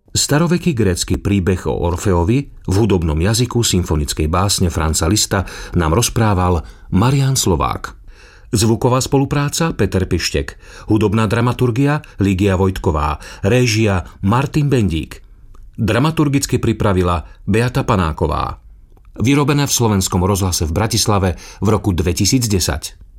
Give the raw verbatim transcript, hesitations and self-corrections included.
Staroveký grécky príbeh o Orfeovi v hudobnom jazyku symfonickej básne Franza Liszta nám rozprával Marián Slovák. Zvuková spolupráca Peter Pištek, hudobná dramaturgia Lígia Vojtková, réžia Martin Bendík. Dramaturgicky pripravila Beata Panáková. Vyrobené v Slovenskom rozhlase v Bratislave v roku dvetisícdesať.